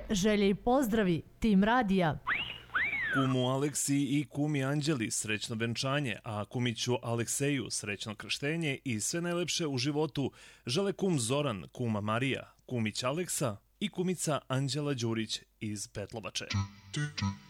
Želje i pozdravi, tim radija. Kumu Aleksi i kumi Anđeli srećno venčanje, a kumiću Alekseju srećno krštenje i sve najlepše u životu žele kum Zoran, kuma Marija, kumić Aleksa i kumica Anđela Đurić iz Petlovače.